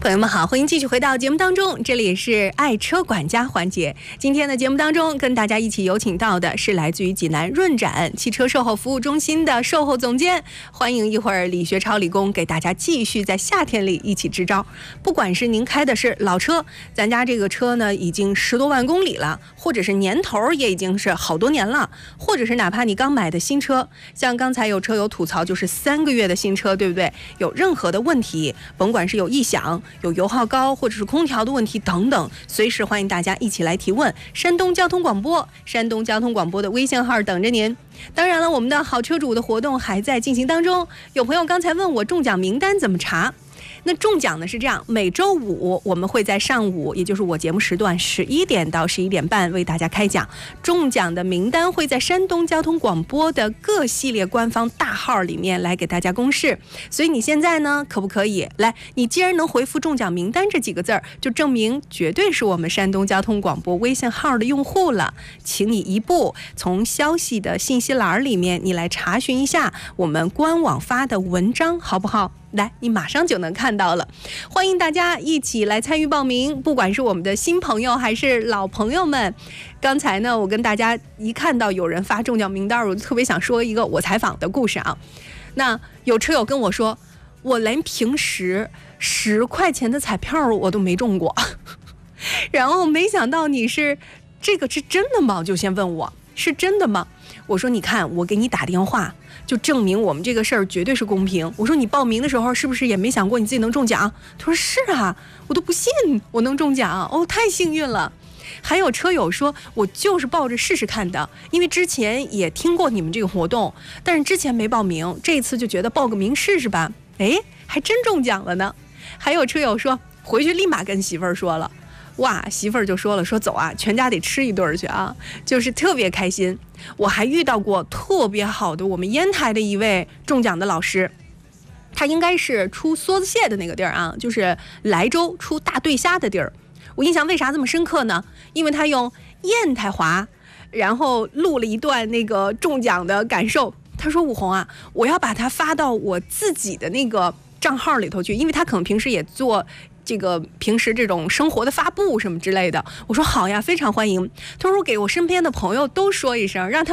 朋友们好，欢迎继续回到节目当中，这里也是爱车管家环节。今天的节目当中跟大家一起有请到的是来自于济南润展汽车售后服务中心的售后总监，欢迎一会儿李学超李工给大家继续在夏天里一起支招。不管是您开的是老车，咱家这个车呢已经10多万公里了，或者是年头也已经是好多年了，或者是哪怕你刚买的新车，像刚才有车友吐槽就是3个月的新车，对不对？有任何的问题，甭管是有异响，有油耗高或者是空调的问题等等，随时欢迎大家一起来提问。山东交通广播的微信号等着您。当然了，我们的好车主的活动还在进行当中。有朋友刚才问我中奖名单怎么查，那中奖呢是这样，每周5我们会在上午，也就是我节目时段11点到11点半为大家开奖。中奖的名单会在山东交通广播的各系列官方大号里面来给大家公示。所以你现在呢，可不可以来？你既然能回复中奖名单这几个字儿，就证明绝对是我们山东交通广播微信号的用户了。请你一步从消息的信息栏里面，你来查询一下我们官网发的文章，好不好？来，你马上就能看到了。欢迎大家一起来参与报名，不管是我们的新朋友还是老朋友们。刚才呢，我跟大家一看到有人发中奖名单，我就特别想说一个我采访的故事啊。那有车友跟我说，我连平时10块钱的彩票我都没中过，然后没想到你是这个是真的吗？就先问我是真的吗？我说你看，我给你打电话就证明我们这个事儿绝对是公平。我说你报名的时候是不是也没想过你自己能中奖？他说是啊，我都不信我能中奖，哦，太幸运了。还有车友说，我就是抱着试试看的，因为之前也听过你们这个活动，但是之前没报名，这次就觉得报个名试试吧，哎，还真中奖了呢。还有车友说，回去立马跟媳妇儿说了。哇，媳妇儿就说了，说走啊，全家得吃一顿去啊，就是特别开心。我还遇到过特别好的我们烟台的一位中奖的老师，他应该是出梭子蟹的那个地儿啊，就是莱州出大对虾的地儿。我印象为啥这么深刻呢？因为他用烟台话，然后录了一段那个中奖的感受。他说，武红啊，我要把它发到我自己的那个账号里头去，因为他可能平时也做这个平时这种生活的发布什么之类的。我说好呀，非常欢迎。他说给我身边的朋友都说一声，让他